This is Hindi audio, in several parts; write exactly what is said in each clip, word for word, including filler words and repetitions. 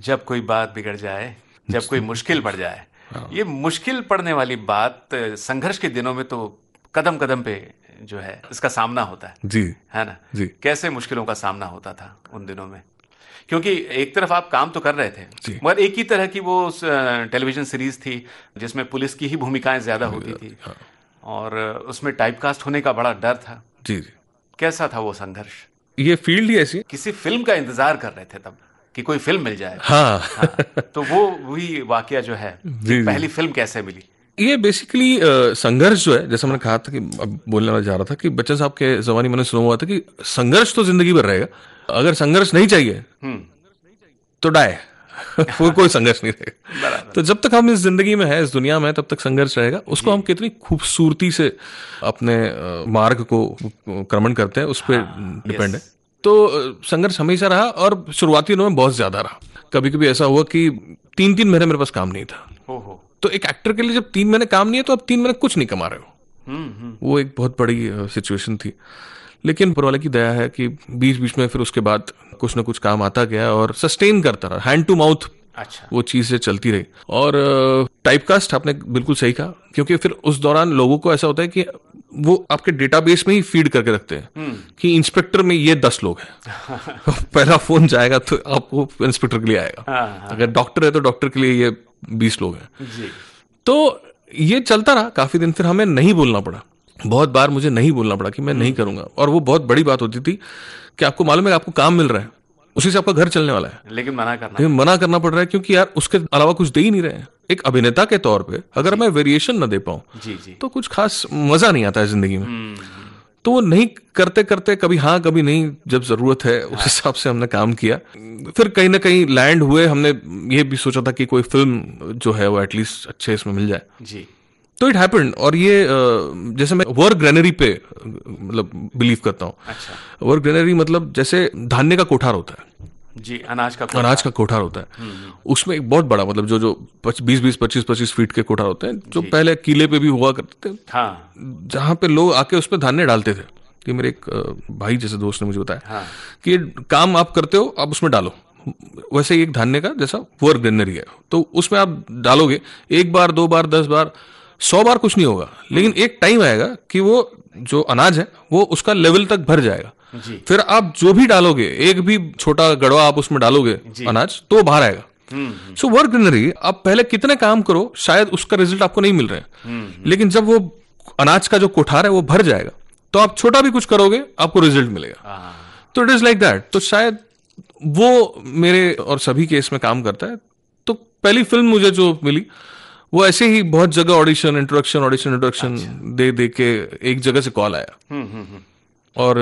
जब कोई बात बिगड़ जाए, जब कोई मुश्किल पड़ जाए, ये मुश्किल पड़ने वाली बात संघर्ष के दिनों में तो कदम कदम पे जो है इसका सामना होता है जी, है ना जी। कैसे मुश्किलों का सामना होता था उन दिनों में? क्योंकि एक तरफ आप काम तो कर रहे थे, मगर एक ही तरह की वो टेलीविजन सीरीज थी जिसमें पुलिस की ही भूमिकाएं ज्यादा होती थी, और उसमें टाइपकास्ट होने का बड़ा डर था। जी जी। कैसा था वो संघर्ष? ये फील्ड ही ऐसी, किसी फिल्म का इंतजार कर रहे थे तब कि कोई फिल्म मिल जाए। हाँ, हाँ। तो वो वही वाकया जो है, पहली फिल्म कैसे मिली? ये बेसिकली संघर्ष जो है, जैसा मैंने कहा था कि अब बोलने में जा रहा था कि बच्चन साहब के जमाने मैंने सुना हुआ था कि संघर्ष तो जिंदगी भर रहेगा, अगर संघर्ष नहीं चाहिए तो डाय वो कोई संघर्ष नहीं रहेगा। तो जब तक हम इस जिंदगी में है, इस दुनिया में, तब तक संघर्ष रहेगा। उसको हम कितनी खूबसूरती से अपने मार्ग को क्रमण करते हैं, उस पर डिपेंड है। तो संघर्ष हमेशा रहा, और शुरुआती दिनों में बहुत ज्यादा रहा। कभी कभी ऐसा हुआ कि तीन तीन महीने मेरे पास काम नहीं था। तो एक एक्टर के लिए जब तीन महीने काम नहीं है तो आप तीन महीने कुछ नहीं कमा रहे हो, वो एक बहुत बड़ी सिचुएशन थी। लेकिन ऊपर वाले की दया है कि बीच बीच में फिर उसके बाद कुछ ना कुछ काम आता गया और सस्टेन करता रहा, हैंड टू माउथ। अच्छा। वो चीजें चलती रही। और टाइपकास्ट आपने बिल्कुल सही कहा, क्योंकि फिर उस दौरान लोगों को ऐसा होता है कि वो आपके डेटाबेस में ही फीड करके रखते हैं कि इंस्पेक्टर में ये दस लोग हैं। पहला फोन जाएगा तो आपको इंस्पेक्टर के लिए आएगा, अगर डॉक्टर है तो डॉक्टर के लिए ये बीस लोग हैं जी। तो ये चलता रहा काफी दिन। फिर हमें नहीं बोलना पड़ा, बहुत बार मुझे नहीं बोलना पड़ा कि मैं नहीं करूंगा। और वो बहुत बड़ी बात होती थी कि आपको मालूम है कि आपको काम मिल रहा है, उसी से आपका घर चलने वाला है, लेकिन मना करना लेकिन मना करना पड़ रहा है, क्योंकि यार उसके अलावा कुछ दे ही नहीं रहे हैं। एक अभिनेता के तौर पे अगर मैं वेरिएशन न दे पाऊं तो कुछ खास मजा नहीं आता है जिंदगी में। तो वो नहीं करते करते कभी हाँ कभी नहीं, जब जरूरत है उस हिसाब से हमने काम किया। फिर कहीं ना कहीं लैंड हुए। हमने ये भी सोचा था कि कोई फिल्म जो है वो एटलीस्ट अच्छे इसमें मिल जाए जी। तो इट हैपेंड। और ये जैसे मैं वर्क ग्रेनरी पे मतलब बिलीव करता हूँ। अच्छा। वर्क ग्रेनरी मतलब जैसे धान्य का कोठार होता है जी, अनाज का कोठार। अनाज का कोठार होता है। उसमें एक बहुत बड़ा मतलब जो जो बीस बीस पच्चीस पच्चीस फीट के कोठार होते हैं, जो पहले किले पे भी हुआ करते थे। हाँ। जहां पे लोग आके उस पर धान्य डालते थे। कि मेरे एक भाई जैसे दोस्त ने मुझे बताया हाँ। कि काम आप करते हो, आप उसमें डालो। वैसे ही एक धान्य का जैसा वर्क ग्रेनरी है, तो उसमें आप डालोगे एक बार दो बार दस बार सौ बार कुछ नहीं होगा, लेकिन एक टाइम आएगा कि वो जो अनाज है वो उसका लेवल तक भर जाएगा जी। फिर आप जो भी डालोगे, एक भी छोटा गड़वा आप उसमें डालोगे अनाज, तो बाहर आएगा। सो वर्क ग्रेनरी, आप पहले कितने काम करो शायद उसका रिजल्ट आपको नहीं मिल रहा है, लेकिन जब वो अनाज का जो कोठार है वो भर जाएगा तो आप छोटा भी कुछ करोगे आपको रिजल्ट मिलेगा। तो इट इज लाइक दैट। तो शायद वो मेरे और सभी केस में काम करता है। तो पहली फिल्म मुझे जो मिली वो ऐसे ही बहुत जगह ऑडिशन इंट्रोडक्शन ऑडिशन इंट्रोडक्शन दे दे के एक जगह से कॉल आया। और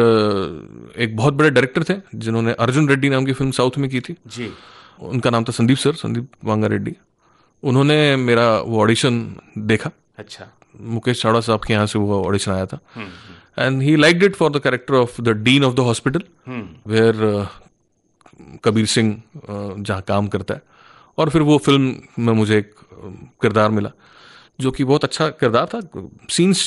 एक बहुत बड़े डायरेक्टर थे जिन्होंने अर्जुन रेड्डी नाम की फिल्म साउथ में की थी जी। उनका नाम था संदीप सर, संदीप वांगा रेड्डी। उन्होंने मेरा वो ऑडिशन देखा। अच्छा। मुकेश चावड़ा साहब के यहाँ से वो ऑडिशन आया था, and he liked it for the character of the dean of the hospital where Kabir Singh जहाँ काम करता है। और फिर वो फिल्म में मुझे एक किरदार मिला जो कि बहुत अच्छा किरदार था। सीन्स